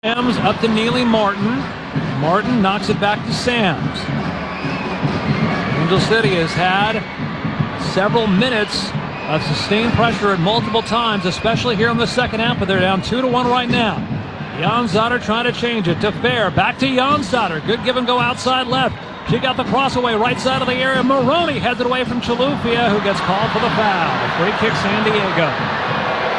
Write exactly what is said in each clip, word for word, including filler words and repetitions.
Sam's up to Neely Martin. Martin knocks it back to Sam's. Angel City has had several minutes of sustained pressure at multiple times, especially here in the second half, but they're down two to one right now. Janzadar trying to change it to Fair. Back to Janzadar. Good give and go outside left. She got the cross away right side of the area. Maroney heads it away from Chilufya, who gets called for the foul. Free kick, San Diego.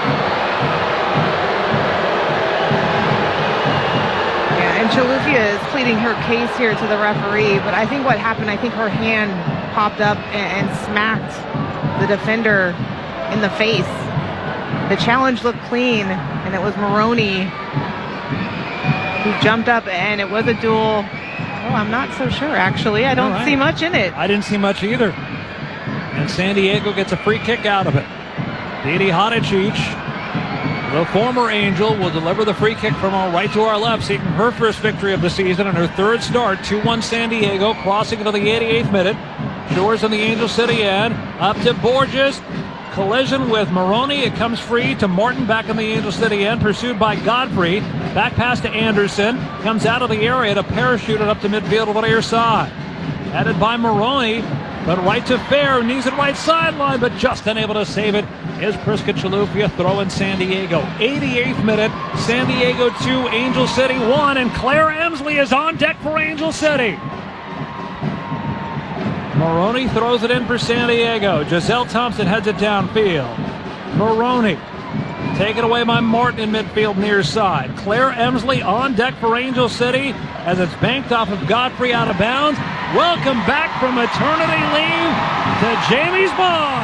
And Chilufya is pleading her case here to the referee, but I think what happened, I think her hand popped up and, and smacked the defender in the face. The challenge looked clean, and it was Maroney who jumped up, and it was a duel. Oh, I'm not so sure, actually. I don't right. see much in it. I didn't see much either. And San Diego gets a free kick out of it. Didi Hadicic, the former Angel, will deliver the free kick from our right to our left, seeking her first victory of the season and her third start. two one San Diego, crossing into the eighty-eighth minute. Shores on the Angel City end. Up to Borges. Collision with Maroney. It comes free to Martin back in the Angel City end, pursued by Godfrey. Back pass to Anderson. Comes out of the area to parachute it up to midfield over the near side. Headed by Maroney, but right to Fair. Knees it right sideline, but just unable to save it is Priska Chilufya throwing San Diego. eighty-eighth minute. San Diego two, Angel City one, and Claire Emsley is on deck for Angel City. Maroney throws it in for San Diego. Giselle Thompson heads it downfield. Maroney taken away by Martin in midfield near side. Claire Emsley on deck for Angel City as it's banked off of Godfrey out of bounds. Welcome back from maternity leave to Jamie's Ball.